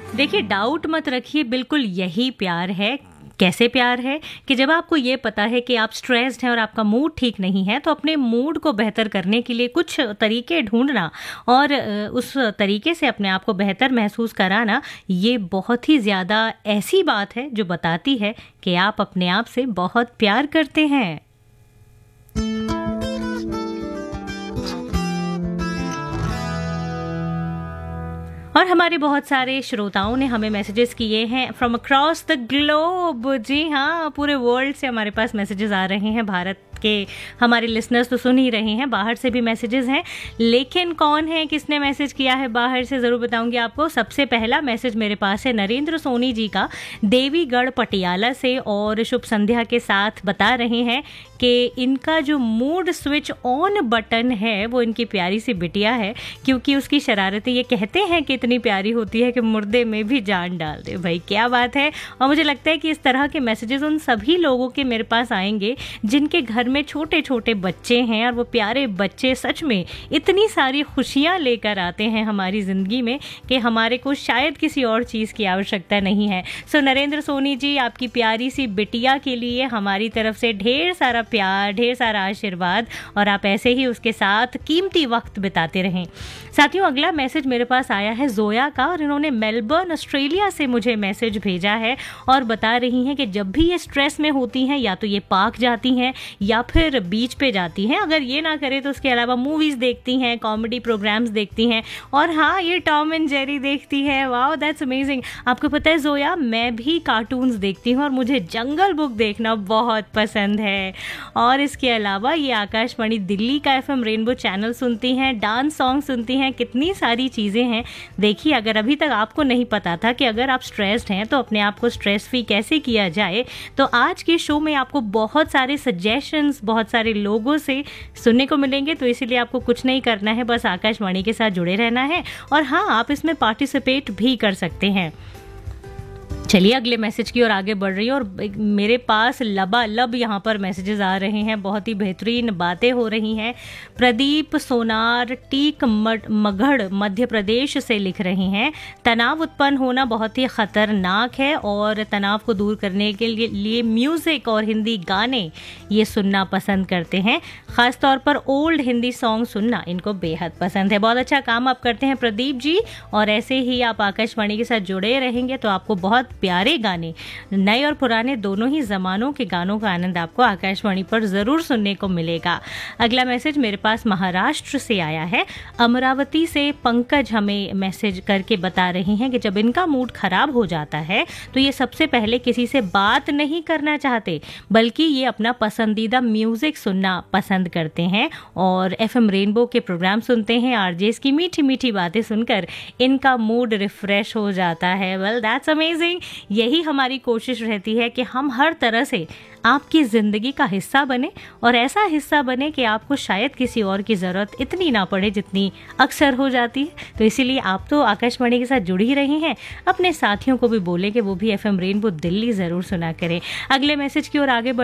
देखिए, डाउट मत रखिए, बिल्कुल यही प्यार है। कैसे प्यार है कि जब आपको ये पता है कि आप स्ट्रेस्ड हैं और आपका मूड ठीक नहीं है, तो अपने मूड को बेहतर करने के लिए कुछ तरीके ढूंढना और उस तरीके से अपने आप को बेहतर महसूस कराना, ये बहुत ही ज़्यादा ऐसी बात है जो बताती है कि आप अपने आप से बहुत प्यार करते हैं। और हमारे बहुत सारे श्रोताओं ने हमें मैसेजेस किए हैं फ्रॉम अक्रॉस द ग्लोब। जी हाँ, पूरे वर्ल्ड से हमारे पास मैसेजेस आ रहे हैं। भारत के हमारे लिसनर्स तो सुन ही रहे हैं, बाहर से भी मैसेजेस हैं, लेकिन कौन है, किसने मैसेज किया है बाहर से, ज़रूर बताऊंगी आपको। सबसे पहला मैसेज मेरे पास है नरेंद्र सोनी जी का, देवीगढ़ पटियाला से, और शुभ संध्या के साथ बता रहे हैं कि इनका जो मूड स्विच ऑन बटन है वो इनकी प्यारी सी बिटिया है, क्योंकि उसकी शरारतें ये कहते हैं कि इतनी प्यारी होती है कि मुर्दे में भी जान डाल दे। भाई क्या बात है। और मुझे लगता है कि इस तरह के मैसेजेस उन सभी लोगों के मेरे पास आएंगे जिनके घर में छोटे छोटे बच्चे हैं, और वो प्यारे बच्चे सच में इतनी सारी खुशियां लेकर आते हैं हमारी ज़िंदगी में कि हमारे को शायद किसी और चीज़ की आवश्यकता नहीं है। सो नरेंद्र सोनी जी, आपकी प्यारी सी बिटिया के लिए हमारी तरफ से ढेर सारा प्यार, ढेर सारा आशीर्वाद, और आप ऐसे ही उसके साथ कीमती वक्त बिताते रहें। साथियों, अगला मैसेज मेरे पास आया है जोया का, और इन्होंने मेलबर्न ऑस्ट्रेलिया से मुझे मैसेज भेजा है और बता रही हैं कि जब भी ये स्ट्रेस में होती हैं, या तो ये पार्क जाती हैं या फिर बीच पे जाती हैं। अगर ये ना करे तो उसके अलावा मूवीज़ देखती हैं, कॉमेडी प्रोग्राम्स देखती हैं, और हाँ, ये टॉम एंड जेरी देखती है। Wow, that's amazing. आपको पता है जोया, मैं भी कार्टून्स देखती हूँ और मुझे जंगल बुक देखना बहुत पसंद है। और इसके अलावा ये आकाशवाणी दिल्ली का FM रेनबो चैनल सुनती हैं, डांस सॉन्ग सुनती हैं, कितनी सारी चीज़ें हैं। देखिए, अगर अभी तक आपको नहीं पता था कि अगर आप स्ट्रेस्ड हैं तो अपने आप को स्ट्रेस फ्री कैसे किया जाए, तो आज के शो में आपको बहुत सारे सजेशंस बहुत सारे लोगों से सुनने को मिलेंगे। तो इसीलिए आपको कुछ नहीं करना है, बस आकाशवाणी के साथ जुड़े रहना है, और हाँ, आप इसमें पार्टिसिपेट भी कर सकते हैं। चलिए अगले मैसेज की ओर आगे बढ़ रही है, और मेरे पास लबालब यहाँ पर मैसेजेस आ रहे हैं, बहुत ही बेहतरीन बातें हो रही हैं। प्रदीप सोनार टीक मगढ़ मध्य प्रदेश से लिख रहे हैं, तनाव उत्पन्न होना बहुत ही ख़तरनाक है, और तनाव को दूर करने के लिए म्यूज़िक और हिंदी गाने ये सुनना पसंद करते हैं। ख़ासतौर पर ओल्ड हिंदी सॉन्ग सुनना इनको बेहद पसंद है। बहुत अच्छा काम आप करते हैं प्रदीप जी, और ऐसे ही आप आकाशवाणी के साथ जुड़े रहेंगे तो आपको बहुत प्यारे गाने, नए और पुराने दोनों ही ज़मानों के गानों का आनंद आपको आकाशवाणी पर ज़रूर सुनने को मिलेगा। अगला मैसेज मेरे पास महाराष्ट्र से आया है। अमरावती से पंकज हमें मैसेज करके बता रही हैं कि जब इनका मूड ख़राब हो जाता है तो ये सबसे पहले किसी से बात नहीं करना चाहते, बल्कि ये अपना पसंदीदा म्यूज़िक सुनना पसंद करते हैं और FM रेनबो के प्रोग्राम सुनते हैं। आरजेस की मीठी मीठी बातें सुनकर इनका मूड रिफ्रेश हो जाता है। Well, that's amazing. यही हमारी कोशिश रहती है कि हम हर तरह से आपकी ज़िंदगी का हिस्सा बने, और ऐसा हिस्सा बने कि आपको शायद किसी और की ज़रूरत इतनी ना पड़े जितनी अक्सर हो जाती है। तो इसीलिए आप तो आकाशवाणी के साथ जुड़ ही रही हैं, अपने साथियों को भी बोलें कि वो भी FM रेनबो दिल्ली ज़रूर सुना करें। अगले मैसेज की ओर आगे